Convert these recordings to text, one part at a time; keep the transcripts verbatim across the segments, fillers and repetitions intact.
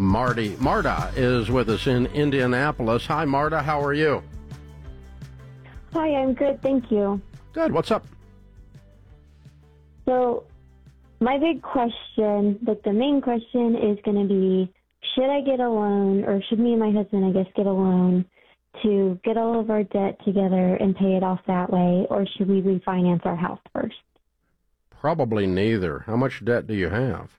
Marty. Marta is with us in Indianapolis. Hi, Marta. How are you? Hi, I'm good. Thank you. Good. What's up? So, my big question, like the main question is going to be, should I get a loan, or should me and my husband, I guess, get a loan to get all of our debt together and pay it off that way, or should we refinance our house first? Probably neither. How much debt do you have?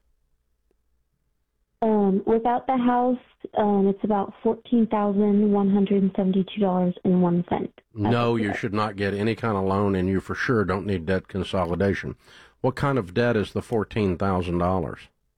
Um, without the house, um, it's about fourteen thousand one hundred seventy-two dollars and one cent. No, you should not get any kind of loan, and you for sure don't need debt consolidation. What kind of debt is the fourteen thousand dollars?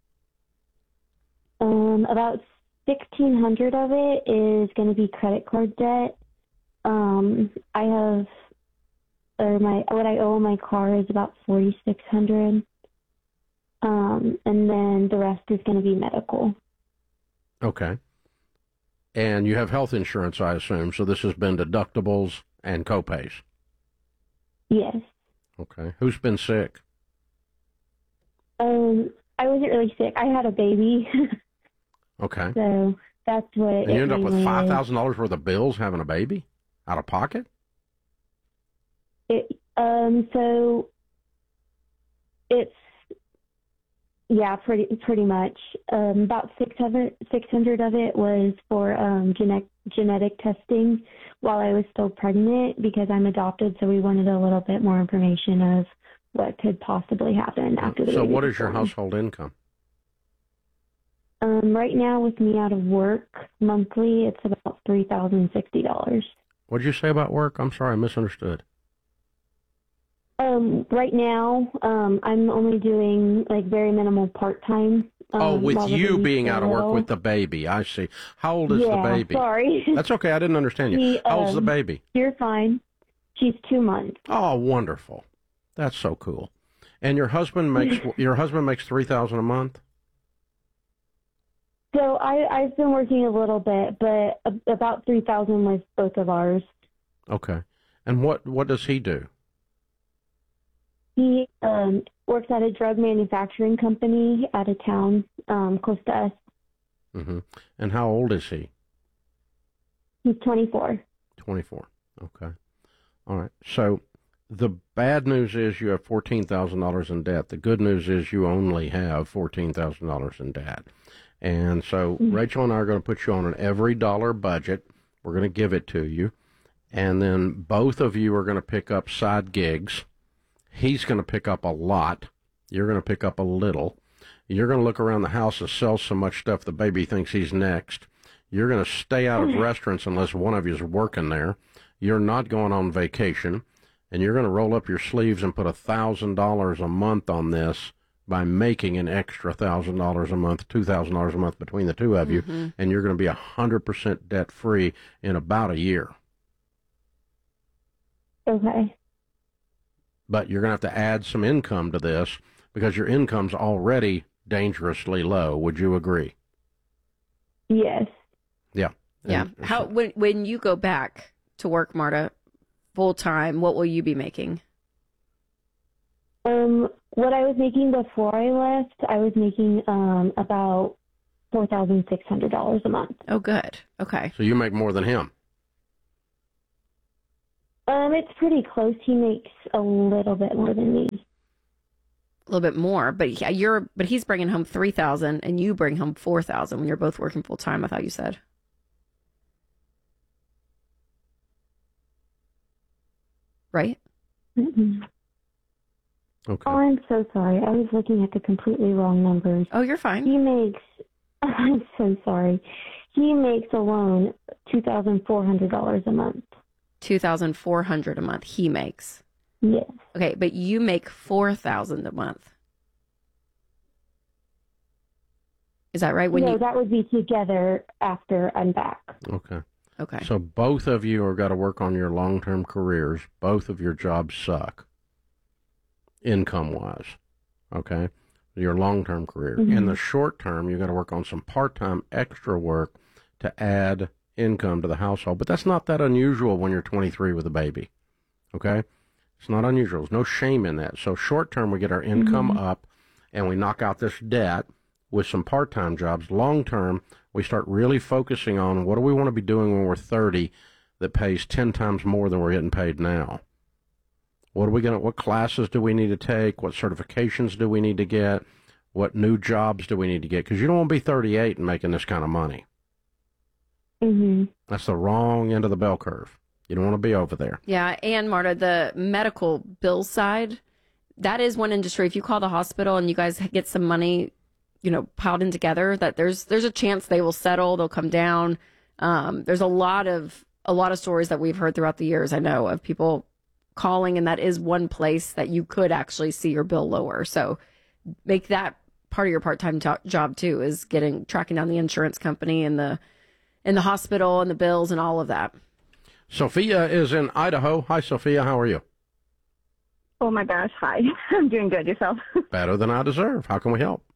Um, about sixteen hundred dollars of it is going to be credit card debt. Um, I have, or my what I owe on my car is about forty-six hundred dollars. Um, and then the rest is going to be medical. Okay. And you have health insurance, I assume, so this has been deductibles and copays. Yes. Okay. Who's been sick? Um, I wasn't really sick. I had a baby. Okay. So that's what. And you end up with mainly five is. thousand dollars worth of bills having a baby? Out of pocket? It, um, so it's, yeah, pretty pretty much. Um, about six hundred, six hundred of it was for um, genetic genetic testing while I was still pregnant because I'm adopted. So we wanted a little bit more information of what could possibly happen after the So baby what was is your born. household income? Um, right now, with me out of work monthly, it's about three thousand sixty dollars. What did you say about work? I'm sorry, I misunderstood. Um, right now, um, I'm only doing like very minimal part time. Um, Oh, with while the you baby's being still out of work little. with the baby. I see. How old is yeah, the baby? Sorry. That's okay. I didn't understand you. He, How old's the um, baby? You're fine. She's two months. Oh, wonderful. That's so cool. And your husband makes your husband makes three thousand a month? So I, I've been working a little bit, but a, about three thousand with both of ours. Okay. And what what does he do? He um, works at a drug manufacturing company out of town, um, close to us. Mm-hmm. And how old is he? He's twenty-four. twenty-four. Okay. All right. So the bad news is you have fourteen thousand dollars in debt. The good news is you only have fourteen thousand dollars in debt. And so mm-hmm. Rachel and I are going to put you on an every dollar budget. We're going to give it to you. And then both of you are going to pick up side gigs. He's going to pick up a lot. You're going to pick up a little. You're going to look around the house and sell so much stuff the baby thinks he's next. You're going to stay out of restaurants unless one of you is working there. You're not going on vacation. And you're going to roll up your sleeves and put one thousand dollars a month on this by making an extra one thousand dollars a month, two thousand dollars a month between the two of you. Mm-hmm. And you're going to be one hundred percent debt-free in about a year. Okay. But you're going to have to add some income to this because your income's already dangerously low. Would you agree? Yes. Yeah. Yeah. And How so, when when you go back to work, Marta, full time, what will you be making? Um, what I was making before I left, I was making um about four thousand six hundred dollars a month. Oh, good. Okay. So you make more than him. Um, it's pretty close. He makes a little bit more than me. A little bit more, but yeah, you're but he's bringing home three thousand, and you bring home four thousand when you're both working full time. I thought you said. Right? Mm-hmm. Okay. Oh, I'm so sorry. I was looking at the completely wrong numbers. Oh, you're fine. He makes. I'm so sorry. He makes alone two thousand four hundred dollars a month. Two thousand four hundred a month. He makes. Yes. Okay, but you make four thousand a month. Is that right? When no, you... that would be together after I'm back. Okay. Okay. So both of you are got to work on your long-term careers. Both of your jobs suck, income-wise. Okay? Your long-term career. Mm-hmm. In the short term, you got to work on some part-time extra work to add income to the household. But that's not that unusual when you're twenty-three with a baby. Okay? It's not unusual. There's no shame in that. So short term, we get our income mm-hmm. up and we knock out this debt. with some part-time jobs. Long term, we start really focusing on what do we want to be doing when we're thirty that pays ten times more than we're getting paid now. What are we going to, what classes do we need to take? What certifications do we need to get? What new jobs do we need to get? Because you don't want to be thirty-eight and making this kind of money. Mm-hmm. That's the wrong end of the bell curve. You don't want to be over there. Yeah, and Marta, the medical bill side, that is one industry. If you call the hospital and you guys get some money, you know, piled in together, that there's there's a chance they will settle, they'll come down. Um, there's a lot of a lot of stories that we've heard throughout the years, I know, of people calling, and that is one place that you could actually see your bill lower. So make that part of your part-time to- job too, is getting tracking down the insurance company and the and the hospital and the bills and all of that. Sophia is in Idaho. Hi, Sophia. How are you? Oh my gosh, hi. I'm doing good. Yourself? Better than I deserve. How can we help?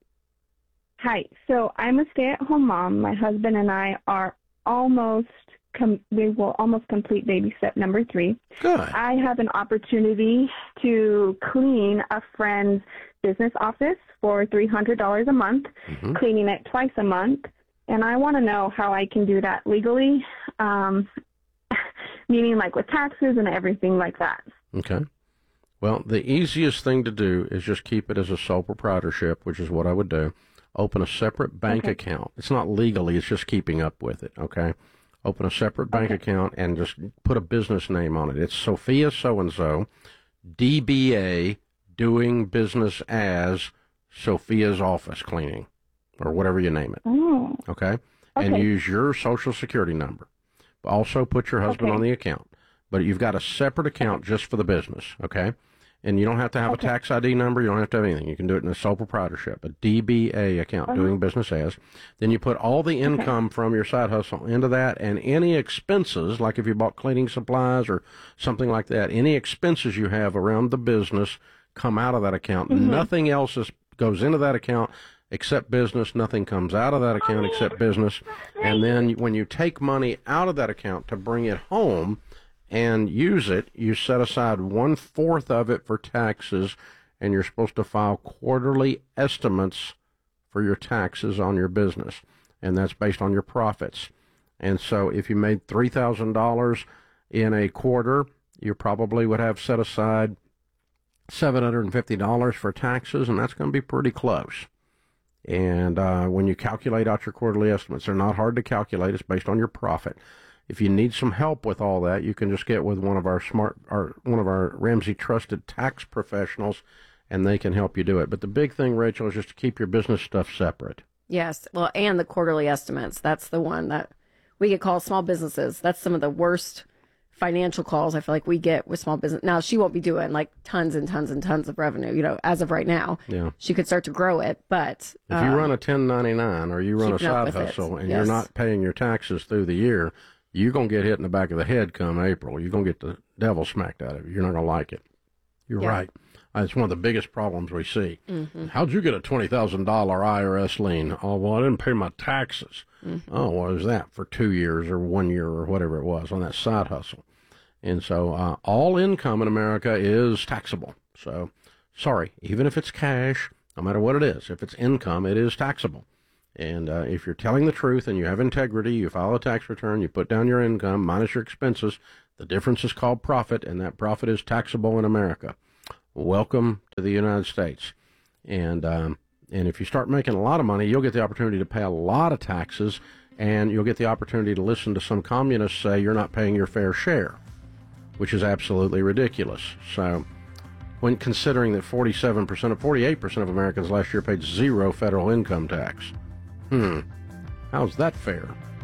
Hi. So I'm a stay-at-home mom. My husband and I are almost, com- we will almost complete baby step number three. Good. I have an opportunity to clean a friend's business office for three hundred dollars a month, Mm-hmm. cleaning it twice a month. And I want to know how I can do that legally, um, meaning like with taxes and everything like that. Okay. Well, the easiest thing to do is just keep it as a sole proprietorship, which is what I would do. Open a separate bank Okay. account. It's not legally, it's just keeping up with it, okay? Open a separate bank Okay. account and just put a business name on it. It's Sophia so-and-so, D B A, doing business as Sophia's office cleaning, or whatever you name it, Oh, okay? And Okay. use your social security number. Also put your husband Okay. on the account. But you've got a separate account just for the business, okay? And you don't have to have Okay. a tax I D number. You don't have to have anything. You can do it in a sole proprietorship, a D B A account, Uh-huh. doing business as. Then you put all the income from your side hustle into that, and any expenses, like if you bought cleaning supplies or something like that, any expenses you have around the business come out of that account. Mhm. Nothing else is, goes into that account except business. Nothing comes out of that account except business. And then when you take money out of that account to bring it home and use it, you set aside one fourth of it for taxes, and you're supposed to file quarterly estimates for your taxes on your business, and that's based on your profits. And so if you made three thousand dollars in a quarter, you probably would have set aside seven hundred fifty dollars for taxes, and that's going to be pretty close. And uh, when you calculate out your quarterly estimates, they're not hard to calculate. It's based on your profit. If you need some help with all that, you can just get with one of our smart, our one of our Ramsey trusted tax professionals, and they can help you do it. But the big thing, Rachel, is just to keep your business stuff separate. Yes. Well, and the quarterly estimates. That's the one that we get called small businesses. That's some of the worst financial calls I feel like we get with small business. Now, she won't be doing like tons and tons and tons of revenue, you know, as of right now. Yeah. She could start to grow it, but If you run a ten ninety-nine or you run a keeping up side with it, hustle and yes. you're not paying your taxes through the year, you're going to get hit in the back of the head come April. You're going to get the devil smacked out of you. You're not going to like it. You're Yeah. right. Uh, It's one of the biggest problems we see. Mm-hmm. How'd you get a twenty thousand dollars I R S lien? Oh, well, I didn't pay my taxes. Mm-hmm. Oh, what was that? For two years or one year or whatever it was on that side hustle. And so uh, all income in America is taxable. So, sorry, even if it's cash, no matter what it is, if it's income, it is taxable. And uh, if you're telling the truth and you have integrity, you file a tax return, you put down your income minus your expenses, the difference is called profit, and that profit is taxable in America. Welcome to the United States. And um, and if you start making a lot of money, you'll get the opportunity to pay a lot of taxes, and you'll get the opportunity to listen to some communists say you're not paying your fair share, which is absolutely ridiculous. So when considering that forty-seven percent of forty-eight percent of Americans last year paid zero federal income tax, hmm, how's that fair?